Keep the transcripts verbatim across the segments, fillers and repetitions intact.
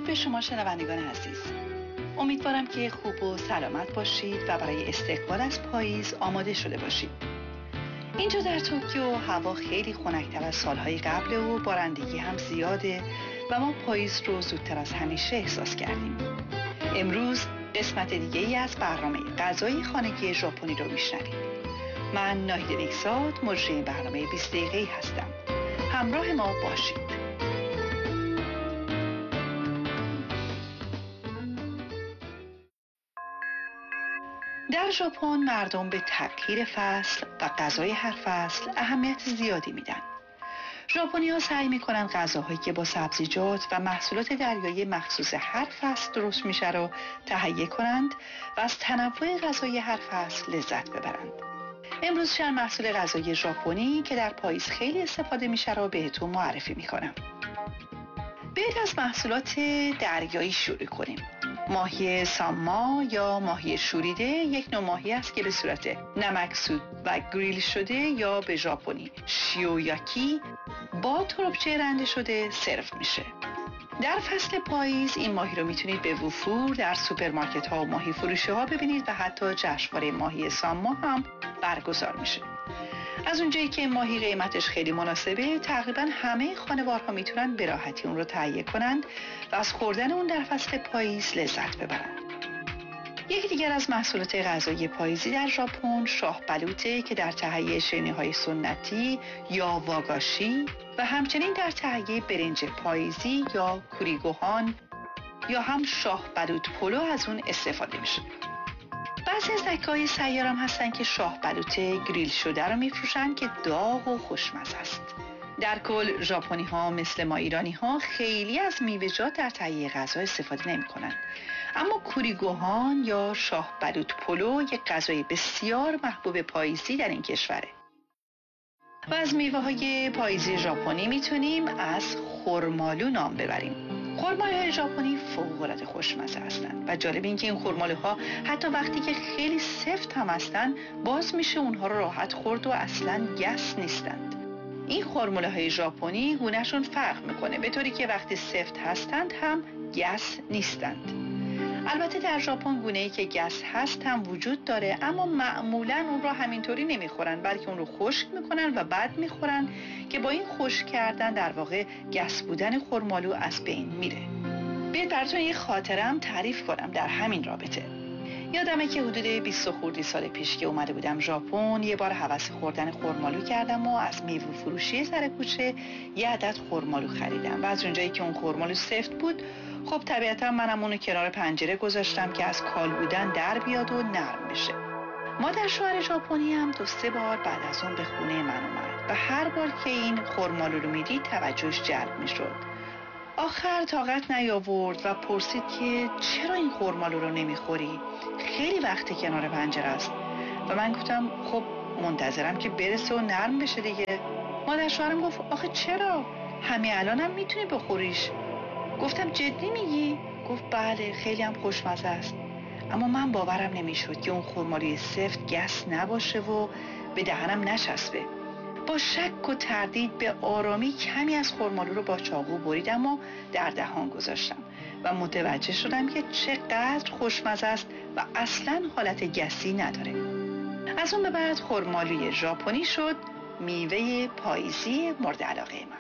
به شما شنوندگان عزیز. امیدوارم که خوب و سلامت باشید و برای استقبال از پاییز آماده شده باشید. اینجا در توکیو هوا خیلی خنک‌تر از سالهای قبل و بارندگی هم زیاده و ما پاییز رو زودتر از همیشه احساس کردیم. امروز قسمت دیگه ای از برنامه غذای خانگی ژاپنی رو میشنوید. من ناهید نیکزاد مجری برنامه بیست دقیقه‌ای هستم. همراه ما باشید. در ژاپن مردم به تغییر فصل و غذای هر فصل اهمیت زیادی میدن. ژاپنی‌ها سعی میکنن غذاهایی که با سبزیجات و محصولات دریایی مخصوص هر فصل درست میشه رو تهیه کنند و از تنوع غذای هر فصل لذت ببرند. امروز چند محصول غذایی ژاپنی که در پاییز خیلی استفاده میشه رو بهتون معرفی میکنم. بیایید از محصولات دریایی شروع کنیم. ماهی ساما یا ماهی شوریده یک نوع ماهی است که به صورت نمکسود و گریل شده یا به ژاپنی شیویاکی با تربچه رنده شده سرو میشه. در فصل پاییز این ماهی رو میتونید به وفور در سوپرمارکت ها و ماهی فروشی ها ببینید و حتی جشنواره ماهی ساما هم برگزار میشه. از اونجایی که ماهی قیمتش خیلی مناسبه، تقریبا همه خانوارها میتونن به راحتی اون رو تهیه کنند و از خوردن اون در فصل پاییز لذت ببرند. یکی دیگر از محصولات غذایی پاییزی در ژاپن شاه بلوطه که در تهیه شیرینی‌های سنتی یا واگاشی و همچنین در تهیه برنج پاییزی یا کوریگوهان یا هم شاه بلوط پلو از اون استفاده میشه. بعضی از دکه‌های سیار هم هستن که شاه بلوطه گریل شده رو میفروشن که داغ و خوشمزه است. در کل ژاپنی ها مثل ما ایرانی ها خیلی از میوه‌جات در تهیه غذا استفاده نمی کنند. اما کوریگوهان یا شاه بلوط پلو یک غذای بسیار محبوب پاییزی در این کشوره. و از میوه های پاییزی ژاپنی میتونیم از خرمالو نام ببریم. خرمالوهای ژاپنی فوق‌العاده خوشمزه هستند و جالب این که این خرمالوها حتی وقتی که خیلی سفت هم هستند باز میشه اونها رو راحت خورد و اصلاً گس نیستند. این خرمالوهای ژاپنی گونه‌شون فرق میکنه به طوری که وقتی سفت هستند هم گس نیستند. البته در ژاپن گونه‌ای که گس هست هم وجود داره اما معمولاً اون رو همینطوری نمیخورن بلکه اون رو خشک میکنن و بعد میخورن که با این خشک کردن در واقع گس بودن خرمالو از بین میره. بیاید براتون یه خاطرم تعریف کنم در همین رابطه. یادمه که حدود بیست خردی سال پیش که اومده بودم ژاپن یه بار هوس خوردن خرمالو کردم و از میوه فروشی سر کوچه یه عدد خرمالو خریدم و از اونجایی که اون خرمالو سفت بود خب طبیعتا منم اونو کنار پنجره گذاشتم که از کال بودن در بیاد و نرم بشه. مادر شوهر ژاپنی هم دو سه بار بعد از اون به خونه من اومد و هر بار که این خرمالو رو میدید توجهش جلب میشد. آخر طاقت نیاورد و پرسید که چرا این خرمالو رو نمیخوری؟ خیلی وقت کنار پنجره است. و من گفتم خب منتظرم که برسه و نرم بشه دیگه. مادر شوهرم گفت آخه چرا؟ همین الانم میتونی بخوریش. گفتم جدی میگی؟ گفت بله خیلی هم خوشمزه است. اما من باورم نمیشد که اون خرمالوی سفت گس نباشه و به دهنم نچسبه. با شک و تردید به آرامی کمی از خرمالو رو با چاقو بریدم و در دهان گذاشتم و متوجه شدم که چقدر خوشمزه است و اصلاً حالت گسی نداره. از اون به بعد خرمالوی ژاپنی شد میوه پاییزی مورد علاقه من.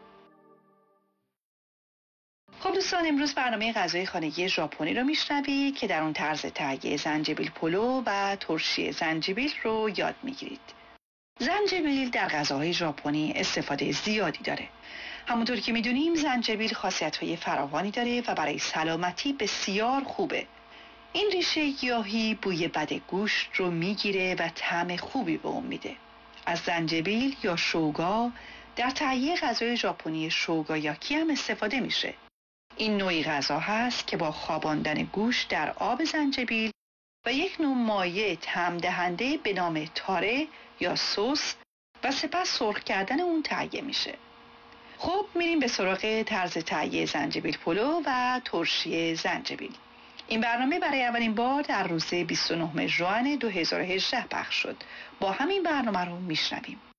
خب دوستان امروز برنامه غذای خانگی ژاپنی رو میشنوی که در اون طرز تهیه زنجبیل پلو و ترشی زنجبیل رو یاد میگیرید. زنجبیل در غذاهای ژاپنی استفاده زیادی داره. همونطور که میدونیم زنجبیل خاصیت‌های فراوانی داره و برای سلامتی بسیار خوبه. این ریشه گیاهی بوی بد گوشت رو میگیره و طعم خوبی به اون میده. از زنجبیل یا شوگا در تهیه غذای ژاپنی شوگایاکی هم استفاده میشه. این نوعی غذا هست که با خواباندن گوشت در آب زنجبیل و یک نوع مایع طعم دهنده به نام تاره یا سس و سپس سرخ کردن اون تهیه میشه. خب میریم به سراغ طرز تهیه زنجبیل پلو و ترشی زنجبیل. این برنامه برای اولین بار در روز بیست و نهم ژوئن دو هزار و هجده پخش شد. با همین برنامه رو میشنویم.